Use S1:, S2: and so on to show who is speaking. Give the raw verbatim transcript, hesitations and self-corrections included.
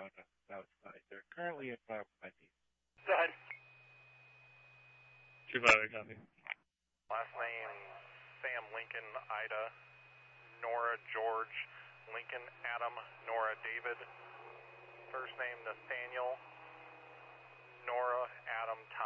S1: on the south side. They're currently in fire behind these.
S2: Done.
S3: Two five eight, copy.
S2: Last name, Sam Lincoln, Ida, Nora George, Lincoln Adam, Nora David. First name, Nathaniel, Nora Adam Tom.